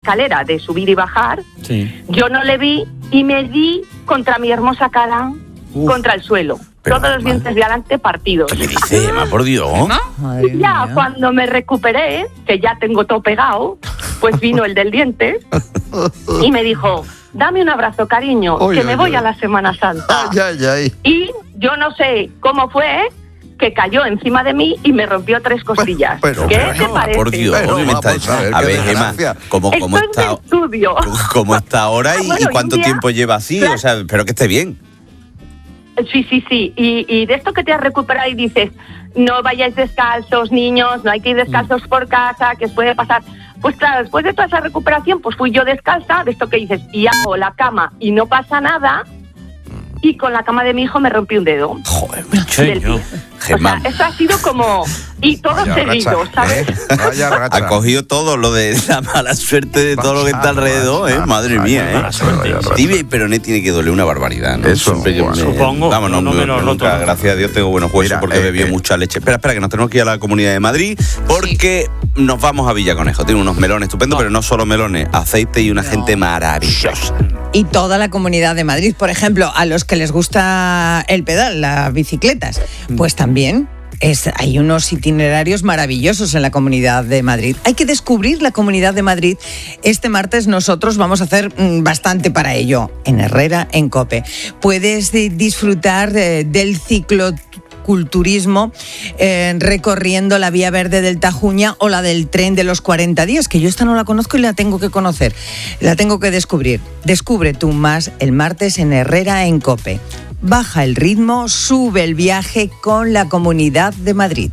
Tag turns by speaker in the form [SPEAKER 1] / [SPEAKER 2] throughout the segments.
[SPEAKER 1] escalera de subir y bajar,
[SPEAKER 2] Sí.
[SPEAKER 1] yo no le vi y me di contra mi hermosa cara, contra el suelo.
[SPEAKER 3] Pero,
[SPEAKER 1] Todos los dientes de adelante partidos.
[SPEAKER 3] ¿Qué me dice, Emma, por Dios?
[SPEAKER 4] Madre
[SPEAKER 1] Y ya
[SPEAKER 4] mía.
[SPEAKER 1] cuando me recuperé, que ya tengo todo pegado, pues vino el del diente y me dijo, dame un abrazo, cariño,
[SPEAKER 5] Uy,
[SPEAKER 1] que
[SPEAKER 5] uy,
[SPEAKER 1] me voy
[SPEAKER 5] uy.
[SPEAKER 1] a la Semana Santa.
[SPEAKER 5] Ay, ay, ay.
[SPEAKER 1] Y yo no sé cómo fue que cayó encima de mí y me rompió 3 costillas.
[SPEAKER 5] pero,
[SPEAKER 1] ¿Qué
[SPEAKER 3] Pero,
[SPEAKER 1] te
[SPEAKER 3] Emma,
[SPEAKER 1] parece?
[SPEAKER 3] por Dios,
[SPEAKER 5] Pero
[SPEAKER 3] ¿qué me está
[SPEAKER 5] vamos a ver,
[SPEAKER 3] diciendo? A
[SPEAKER 5] qué
[SPEAKER 3] ver, Emma,
[SPEAKER 5] desgracia.
[SPEAKER 3] ¿cómo
[SPEAKER 1] Esto es
[SPEAKER 3] está?
[SPEAKER 1] de estudio.
[SPEAKER 3] ¿Cómo está ahora y
[SPEAKER 1] Bueno, y
[SPEAKER 3] cuánto
[SPEAKER 1] un día-
[SPEAKER 3] tiempo lleva así? O sea, espero que esté bien.
[SPEAKER 1] Sí. Y de esto que te has recuperado y dices, no vayáis descalzos, niños, no hay que ir descalzos por casa, que os puede pasar. Pues claro, después de toda esa recuperación, pues fui yo descalza, de esto que dices, y hago la cama y no pasa nada, y con la cama de mi hijo me rompí un dedo.
[SPEAKER 3] Joder,
[SPEAKER 1] Del pie.
[SPEAKER 3] Gemma,
[SPEAKER 1] O sea, esto ha sido como... Y todo
[SPEAKER 5] Vaya
[SPEAKER 1] seguido,
[SPEAKER 5] racha,
[SPEAKER 1] ¿sabes?
[SPEAKER 5] Vaya racha.
[SPEAKER 3] ha cogido todo lo de la mala suerte de todo lo que está alrededor, ¿eh? Madre mía, ¿eh?
[SPEAKER 5] Vaya racha.
[SPEAKER 3] Tibia y peroné tiene que doler una barbaridad, ¿no?
[SPEAKER 5] Eso,
[SPEAKER 3] Siempre que
[SPEAKER 5] bueno.
[SPEAKER 2] Supongo.
[SPEAKER 3] Vamos, no,
[SPEAKER 2] No me lo he
[SPEAKER 3] nunca,
[SPEAKER 2] roto.
[SPEAKER 3] gracias a Dios tengo buenos huesos
[SPEAKER 5] Mira,
[SPEAKER 3] porque bebí mucha leche. Espera, que nos tenemos que ir a la Comunidad de Madrid porque nos vamos a Villaconejo. Tiene unos melones estupendos, pero no solo melones, aceite y una gente maravillosa.
[SPEAKER 4] Y toda la Comunidad de Madrid, por ejemplo, a los que les gusta el pedal, las bicicletas, pues también hay unos itinerarios maravillosos en la Comunidad de Madrid. Hay que descubrir la Comunidad de Madrid. Este martes nosotros vamos a hacer bastante para ello, en Herrera, en COPE. Puedes disfrutar del cicloculturismo recorriendo la Vía Verde del Tajuña o la del tren de los 40 días, que yo esta no la conozco y la tengo que conocer, la tengo que descubrir. Descubre tú más el martes en Herrera, en COPE. Baja el ritmo, sube el viaje con la Comunidad de Madrid.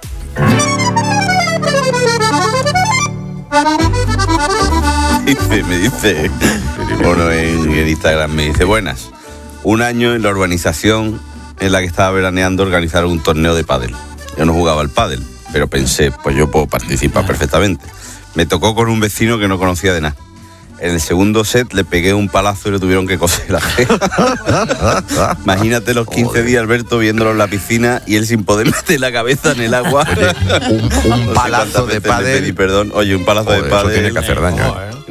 [SPEAKER 3] Me dice, bueno, en Instagram me dice, buenas, un año en la urbanización en la que estaba veraneando organizaron un torneo de pádel. Yo no jugaba al pádel, pero pensé, pues yo puedo participar perfectamente. Me tocó con un vecino que no conocía de nada. En el segundo set le pegué un palazo y le tuvieron que coser la ceja. Imagínate los 15 días, Alberto, viéndolo en la piscina y él sin poder meter la cabeza en el agua.
[SPEAKER 5] Un
[SPEAKER 3] No sé
[SPEAKER 5] palazo
[SPEAKER 3] cuántas
[SPEAKER 5] de
[SPEAKER 3] veces le pedí
[SPEAKER 5] pádel.
[SPEAKER 3] perdón. Oye, un palazo de
[SPEAKER 5] Joder,
[SPEAKER 3] pádel.
[SPEAKER 5] eso tiene que hacer daño.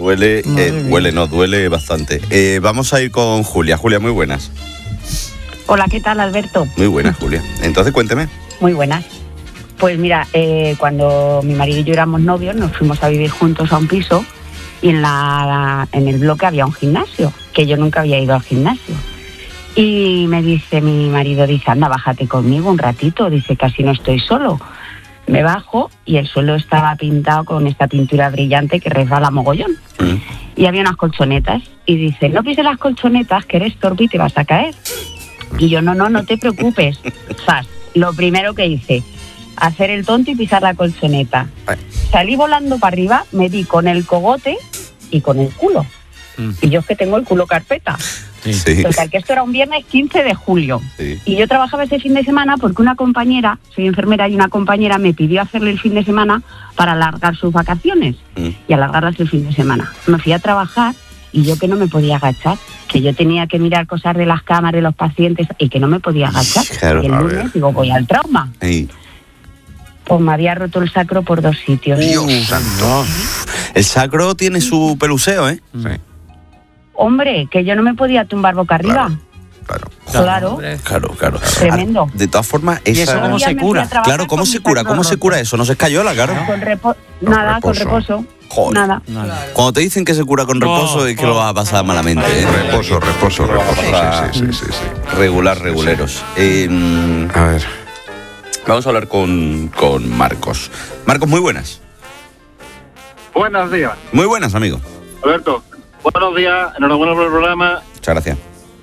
[SPEAKER 3] Duele bastante. Vamos a ir con Julia. Julia, muy buenas.
[SPEAKER 6] Hola, ¿qué tal, Alberto?
[SPEAKER 3] Muy buenas, Julia. Entonces, cuénteme.
[SPEAKER 6] Muy buenas. Pues mira, cuando mi marido y yo éramos novios, nos fuimos a vivir juntos a un piso y en el bloque había un gimnasio, que yo nunca había ido al gimnasio. Y me dice mi marido, dice, anda, bájate conmigo un ratito, dice, casi no estoy solo. Me bajo y el suelo estaba pintado con esta pintura brillante que resbala mogollón. Y había unas colchonetas. Y dice, no pises las colchonetas, que eres torpe y te vas a caer. Y yo, no te preocupes. Zas, lo primero que hice, hacer el tonto y pisar la colchoneta. Salí volando para arriba, me di con el cogote y con el culo. Y yo es que tengo el culo carpeta.
[SPEAKER 3] Sí.
[SPEAKER 6] Total, que esto era un viernes 15 de julio.
[SPEAKER 3] Sí.
[SPEAKER 6] Y yo trabajaba ese fin de semana porque una compañera, soy enfermera, y una compañera me pidió hacerle el fin de semana para alargar sus vacaciones y alargarlas el fin de semana. Me fui a trabajar y yo que no me podía agachar, que yo tenía que mirar cosas de las camas de los pacientes y que no me podía agachar.
[SPEAKER 3] Claro,
[SPEAKER 6] y el
[SPEAKER 3] a
[SPEAKER 6] lunes
[SPEAKER 3] ver.
[SPEAKER 6] digo, voy al trauma.
[SPEAKER 3] Ey.
[SPEAKER 6] Pues me había roto el sacro por 2 sitios.
[SPEAKER 5] Dios santo.
[SPEAKER 3] El sacro tiene su peluseo, ¿eh?
[SPEAKER 5] Sí,
[SPEAKER 6] Hombre, que yo no me podía tumbar boca arriba.
[SPEAKER 5] claro.
[SPEAKER 6] Claro.
[SPEAKER 3] Claro.
[SPEAKER 6] Tremendo.
[SPEAKER 3] De todas formas,
[SPEAKER 2] ¿Y
[SPEAKER 3] esa...
[SPEAKER 2] eso cómo
[SPEAKER 6] Un día
[SPEAKER 2] se
[SPEAKER 6] me fui
[SPEAKER 2] cura?
[SPEAKER 6] a trabajar
[SPEAKER 3] Claro, ¿cómo
[SPEAKER 6] con
[SPEAKER 3] se
[SPEAKER 6] mi
[SPEAKER 3] cura?
[SPEAKER 6] sacro
[SPEAKER 3] ¿Cómo se
[SPEAKER 6] roto.
[SPEAKER 3] cura eso? ¿No se escayola, claro?
[SPEAKER 6] Con
[SPEAKER 5] Con
[SPEAKER 6] reposo.
[SPEAKER 3] Joder.
[SPEAKER 6] Nada.
[SPEAKER 3] Cuando te dicen que se cura con reposo es que lo vas a pasar malamente, ¿eh?
[SPEAKER 5] Reposo. Sí.
[SPEAKER 3] Reguleros.
[SPEAKER 5] A ver.
[SPEAKER 3] Vamos a hablar con Marcos. Marcos, muy buenas.
[SPEAKER 7] Buenos días,
[SPEAKER 3] Muy buenas, amigo.
[SPEAKER 7] Alberto. Buenos días, enhorabuena por el programa.
[SPEAKER 3] Muchas gracias.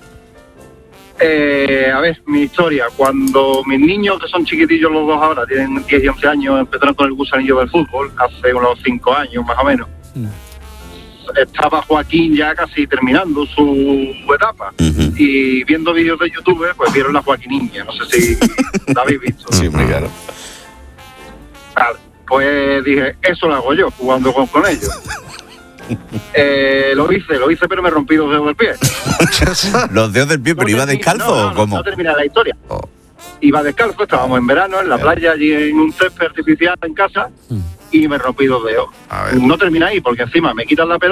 [SPEAKER 7] A ver, mi historia. Cuando mis niños, que son chiquitillos los dos ahora, tienen 10 y 11 años, empezaron con el gusanillo del fútbol, hace unos 5 años más o menos. Estaba Joaquín ya casi terminando su etapa. Y viendo vídeos de YouTube, pues vieron la Joaquiniña. No sé si la habéis visto.
[SPEAKER 3] Sí, muy claro.
[SPEAKER 7] Vale, pues dije, eso lo hago yo, jugando con ellos. Lo hice, pero me rompí 2 dedos del pie.
[SPEAKER 3] Los dedos del pie, pero iba descalzo o cómo?
[SPEAKER 7] No terminé la historia. Iba descalzo, estábamos en verano, en la playa, allí en un césped artificial en casa, y me rompí 2 dedos.
[SPEAKER 5] A ver.
[SPEAKER 7] No terminé ahí, porque encima me quitan la pelota